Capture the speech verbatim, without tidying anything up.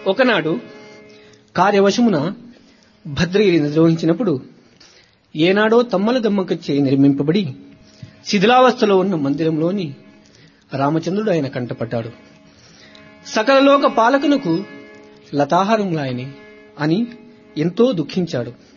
ఒకనాడు కార్యవశమున భద్రగిరి నిర్వహించినప్పుడు ఏనాడో తమ్మల దమ్మకచ్చే నిర్మింపబడి శిథిలావస్థలో ఉన్న మందిరంలోని రామచంద్రుడు ఆయన కంటపడ్డాడు. సకలలోక పాలకునకు లతాహారములాయని అని ఎంతో దుఃఖించాడు.